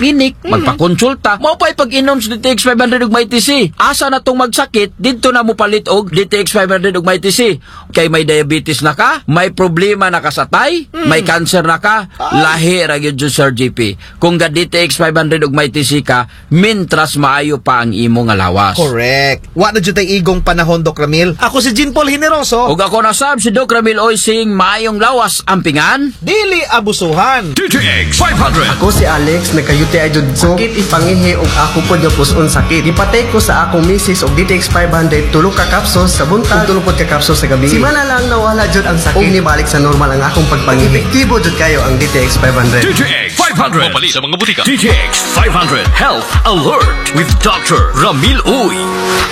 magpa-clinic, magpa-konsulta, mao pa'y pag-inom sa DTX 500 ug may TC. Asa na tong magsakit, dito na mo palit og DTX 500 ug may TC. Kay may diabetes na ka, may problema na ka sa tay, may cancer na ka, lahi ra gyud jud Sir JP. Kung ga DTX 500 ug may TC ka, mintras maayo pa ang imo nga lawas. Correct. Wa na jud tay igong panahon, Doc Ramil. Ako si Jean Paul Generoso. Ug ako na sab si Doc Ramil Oysing, maayong lawas ampingan. Dili abusuhan. DTX 500. Ako si Alex, nagkayuti ay jud ko. Sakit ipangihi og ako pod nga puson sakit. Ipatay ko sa akong misis og DTX 500 tulo ka kapsos sa buntag, tulo pod ka kapsos sa gabi. Simana lang nawala jud ang sakit. Og nibalik sa normal ang akong pagpangihi. Epektibo jud kayo ang DTX 500. DTX 500. Mapali sa mga butika. DTX 500 Health Alert with Dr. Ramil Uy.